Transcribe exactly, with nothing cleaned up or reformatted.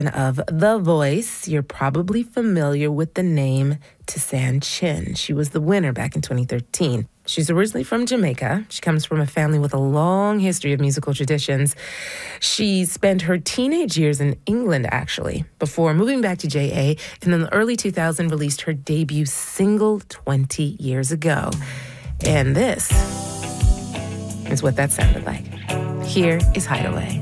Of The Voice. You're probably familiar with the name Tisan Chin. She was the winner back in twenty thirteen. She's originally from Jamaica. She comes from a family with a long history of musical traditions. She spent her teenage years in England, actually, before moving back to J A, and in the early two thousands released her debut single twenty years ago. And this is what that sounded like. Here is Hideaway.